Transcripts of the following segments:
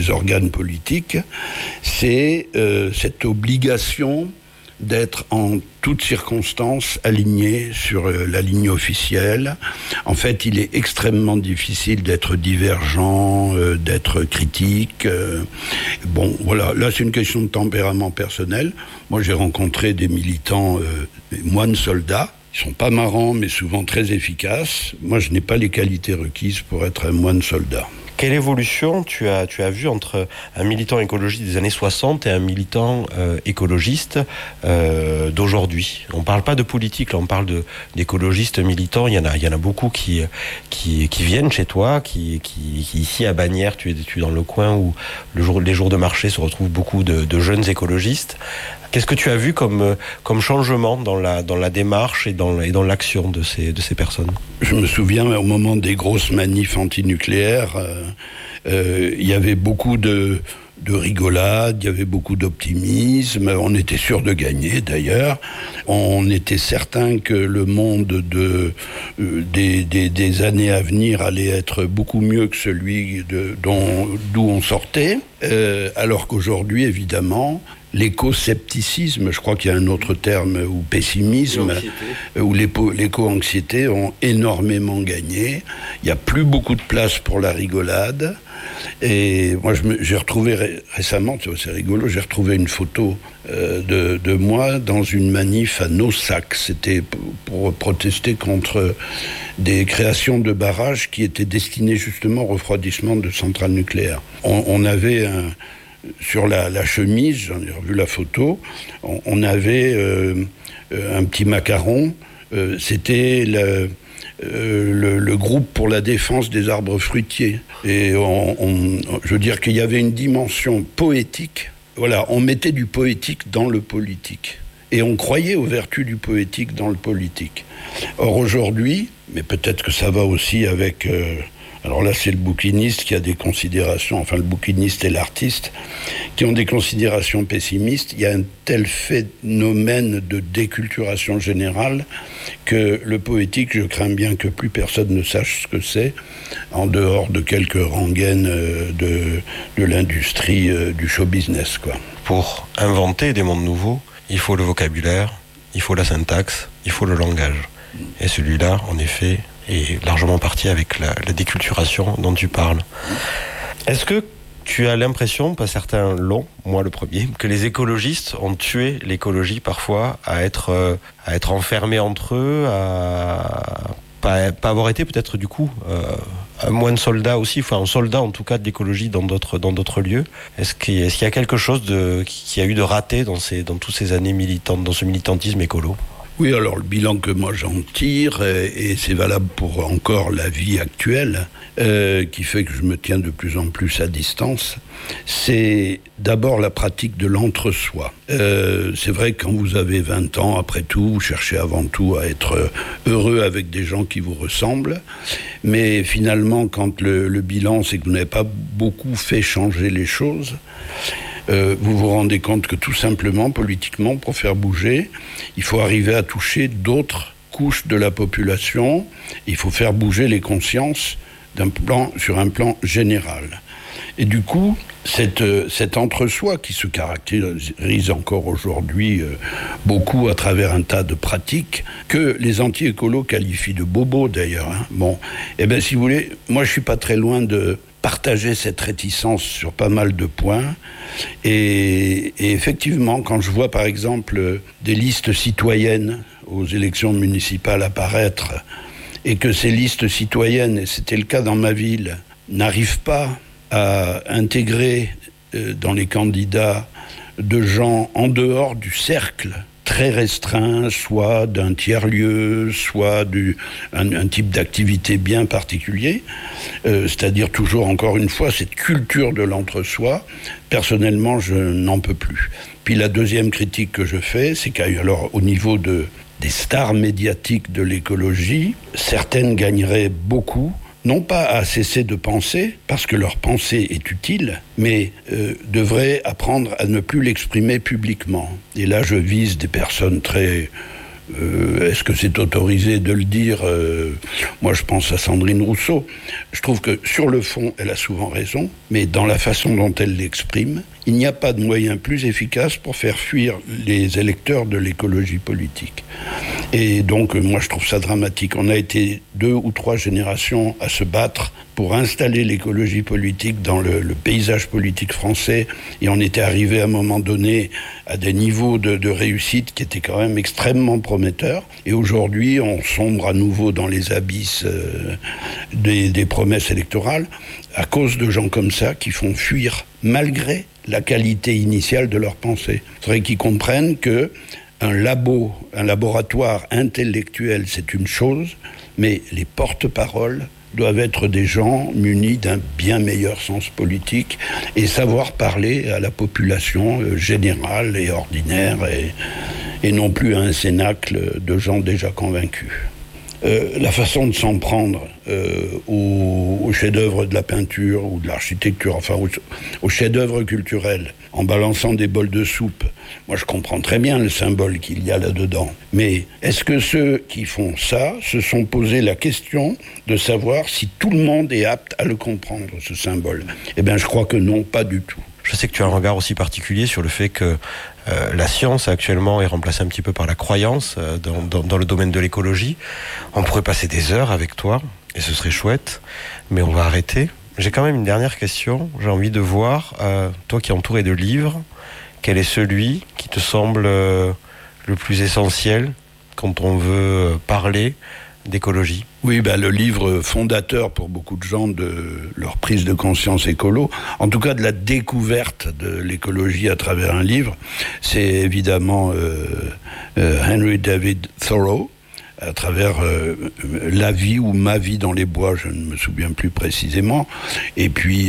les organes politiques, c'est cette obligation d'être en toutes circonstances aligné sur la ligne officielle. En fait, il est extrêmement difficile d'être divergent, d'être critique. Bon, voilà, là c'est une question de tempérament personnel. Moi, j'ai rencontré des militants, des moines soldats. Ils sont pas marrants, mais souvent très efficaces. Moi, je n'ai pas les qualités requises pour être un moine soldat. Quelle évolution tu as vu entre un militant écologiste des années 60 et un militant écologiste d'aujourd'hui? On ne parle pas de politique, là, on parle d'écologistes militants. Il y en a beaucoup qui viennent chez toi, qui ici à Bagnères, tu es dans le coin où les jours de marché se retrouvent beaucoup de jeunes écologistes. Qu'est-ce que tu as vu comme changement dans la démarche et dans l'action de ces personnes? Je me souviens, au moment des grosses manifs antinucléaires, il y avait beaucoup de rigolade, il y avait beaucoup d'optimisme, on était sûr de gagner d'ailleurs. On était certain que le monde des années à venir allait être beaucoup mieux que celui d'où on sortait, alors qu'aujourd'hui, évidemment, l'éco-scepticisme, je crois qu'il y a un autre terme, ou pessimisme, ou l'éco-anxiété ont énormément gagné. Il n'y a plus beaucoup de place pour la rigolade. Et moi, j'ai retrouvé récemment, c'est rigolo, j'ai retrouvé une photo de moi dans une manif à Naussac. C'était pour protester contre des créations de barrages qui étaient destinées justement au refroidissement de centrales nucléaires. On avait sur la chemise, j'en ai revu la photo, on avait un petit macaron, c'était le groupe pour la défense des arbres fruitiers. Et je veux dire qu'il y avait une dimension poétique. Voilà, on mettait du poétique dans le politique. Et on croyait aux vertus du poétique dans le politique. Or aujourd'hui, mais peut-être que ça va aussi avec... alors là, c'est le bouquiniste qui a des considérations, enfin le bouquiniste et l'artiste, qui ont des considérations pessimistes. Il y a un tel phénomène de déculturation générale que le poétique, je crains bien que plus personne ne sache ce que c'est, en dehors de quelques rengaines de l'industrie du show business, quoi. Pour inventer des mondes nouveaux, il faut le vocabulaire, il faut la syntaxe, il faut le langage. Et celui-là, en effet, est largement parti avec la déculturation dont tu parles. Est-ce que tu as l'impression, pas certains l'ont, moi le premier, que les écologistes ont tué l'écologie parfois à être enfermés entre eux, à pas avoir été peut-être du coup un moine soldat aussi, enfin un soldat en tout cas de l'écologie dans d'autres lieux? Est-ce qu'il y a quelque chose qui a eu de raté dans tous ces années militantes, dans ce militantisme écolo? Oui, alors le bilan que moi j'en tire, et c'est valable pour encore la vie actuelle, qui fait que je me tiens de plus en plus à distance, c'est d'abord la pratique de l'entre-soi. C'est vrai que quand vous avez 20 ans, après tout, vous cherchez avant tout à être heureux avec des gens qui vous ressemblent, mais finalement, quand le bilan, c'est que vous n'avez pas beaucoup fait changer les choses, vous vous rendez compte que tout simplement, politiquement, pour faire bouger, il faut arriver à toucher d'autres couches de la population. Il faut faire bouger les consciences sur un plan général. Et du coup, cet entre-soi qui se caractérise encore aujourd'hui beaucoup à travers un tas de pratiques, que les anti-écolos qualifient de bobos d'ailleurs. Bon, eh bien si vous voulez, moi je suis pas très loin de partager cette réticence sur pas mal de points. Et effectivement, quand je vois par exemple des listes citoyennes aux élections municipales apparaître, et que ces listes citoyennes, et c'était le cas dans ma ville, n'arrivent pas à intégrer dans les candidats de gens en dehors du cercle très restreint, soit d'un tiers-lieu, soit un type d'activité bien particulier, c'est-à-dire toujours, encore une fois, cette culture de l'entre-soi. Personnellement, je n'en peux plus. Puis la deuxième critique que je fais, c'est qu'alors, au niveau des stars médiatiques de l'écologie, certaines gagneraient beaucoup, non pas à cesser de penser, parce que leur pensée est utile, mais devraient apprendre à ne plus l'exprimer publiquement. Et là, je vise des personnes très Est-ce que c'est autorisé de le dire? Moi, je pense à Sandrine Rousseau. Je trouve que sur le fond, elle a souvent raison, mais dans la façon dont elle l'exprime, il n'y a pas de moyen plus efficace pour faire fuir les électeurs de l'écologie politique. Et donc, moi, je trouve ça dramatique. On a été 2 ou 3 générations à se battre pour installer l'écologie politique dans le paysage politique français, et on était arrivé à un moment donné à des niveaux de réussite qui étaient quand même extrêmement prometteurs. Et aujourd'hui, on sombre à nouveau dans les abysses des promesses électorales à cause de gens comme ça qui font fuir malgré la qualité initiale de leur pensée. Il faudrait qu'ils comprennent que un laboratoire intellectuel, c'est une chose, mais les porte-paroles doivent être des gens munis d'un bien meilleur sens politique et savoir parler à la population générale et ordinaire et non plus à un cénacle de gens déjà convaincus. La façon de s'en prendre aux chefs-d'œuvre de la peinture ou de l'architecture, enfin aux chefs-d'œuvre culturels, en balançant des bols de soupe, moi je comprends très bien le symbole qu'il y a là-dedans. Mais est-ce que ceux qui font ça se sont posé la question de savoir si tout le monde est apte à le comprendre, ce symbole? Eh bien, je crois que non, pas du tout. Je sais que tu as un regard aussi particulier sur le fait que la science actuellement est remplacée un petit peu par la croyance dans le domaine de l'écologie. On pourrait passer des heures avec toi, et ce serait chouette, mais on va arrêter. J'ai quand même une dernière question. J'ai envie de voir, toi qui es entouré de livres, quel est celui qui te semble le plus essentiel quand on veut parler d'écologie? Oui, le livre fondateur pour beaucoup de gens de leur prise de conscience écolo, en tout cas de la découverte de l'écologie à travers un livre, c'est évidemment Henry David Thoreau, à travers La vie ou Ma vie dans les bois, je ne me souviens plus précisément, et puis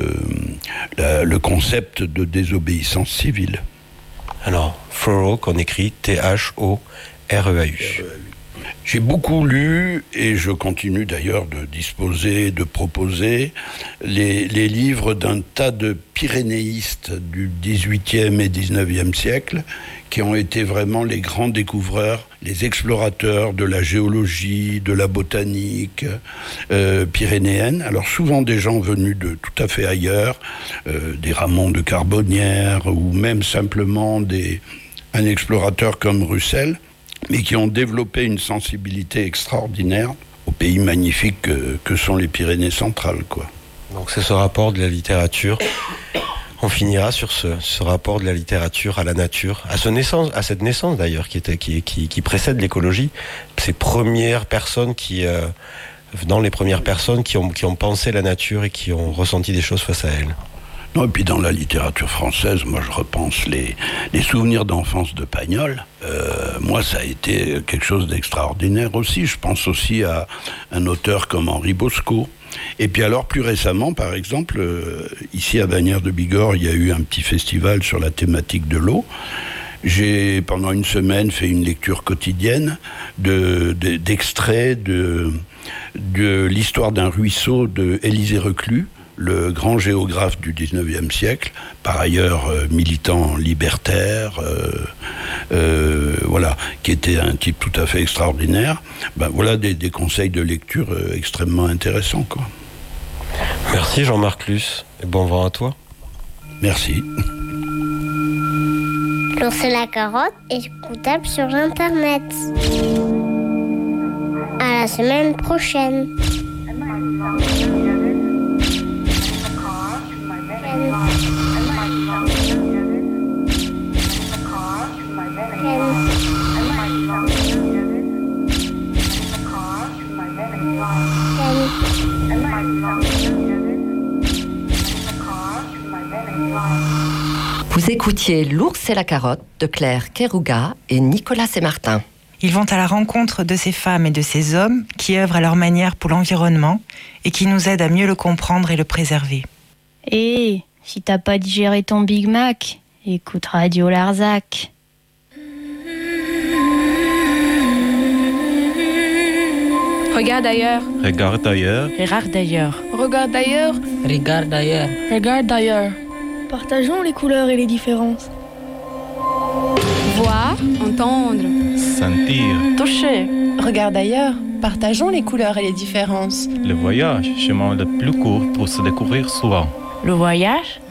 le concept de désobéissance civile. Alors, Thoreau, qu'on écrit T-H-O-R-E-A-U. J'ai beaucoup lu, et je continue d'ailleurs de disposer, de proposer, les livres d'un tas de pyrénéistes du XVIIIe et XIXe siècle qui ont été vraiment les grands découvreurs, les explorateurs de la géologie, de la botanique pyrénéenne. Alors souvent des gens venus de tout à fait ailleurs, des Ramon de Carbonnières ou même simplement un explorateur comme Russell, mais qui ont développé une sensibilité extraordinaire aux pays magnifiques que sont les Pyrénées centrales, quoi. Donc c'est ce rapport de la littérature. On finira sur ce rapport de la littérature à la nature, à cette naissance d'ailleurs qui précède l'écologie. Ces premières personnes dans les premières personnes qui ont pensé la nature et qui ont ressenti des choses face à elle. Non, et puis dans la littérature française, moi je repense les souvenirs d'enfance de Pagnol. Moi, ça a été quelque chose d'extraordinaire aussi. Je pense aussi à un auteur comme Henri Bosco. Et puis alors, plus récemment, par exemple, ici à Bagnères de Bigorre, il y a eu un petit festival sur la thématique de l'eau. J'ai, pendant une semaine, fait une lecture quotidienne d'extraits de l'histoire d'un ruisseau de Élisée Reclus, le grand géographe du XIXe siècle, par ailleurs militant libertaire, voilà, qui était un type tout à fait extraordinaire. Voilà des conseils de lecture extrêmement intéressants, quoi. Merci Jean-Marc Luce, et bon vent à toi. Merci. Lancer la carotte est écoutable sur Internet. À la semaine prochaine. Vous écoutiez L'ours et la carotte de Claire Kerouga et Nicolas Sémartin. Ils vont à la rencontre de ces femmes et de ces hommes qui œuvrent à leur manière pour l'environnement et qui nous aident à mieux le comprendre et le préserver. Et si t'as pas digéré ton Big Mac, écoute Radio Larzac. Regarde ailleurs. Regarde ailleurs. Regarde d'ailleurs. Regarde ailleurs. Regarde ailleurs. Regarde ailleurs. Partageons les couleurs et les différences. Voir, entendre, sentir. Toucher. Regarde ailleurs. Partageons les couleurs et les différences. Le voyage, chemin le plus court pour se découvrir soi. Le voyage,